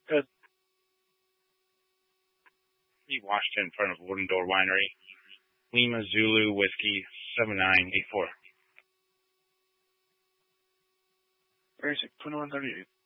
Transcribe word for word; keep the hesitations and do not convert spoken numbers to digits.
Good. Steve Washington in front of Wooden Door Winery. Lima Zulu Whiskey seven nine eight four. Basic twenty-one thirty-eight.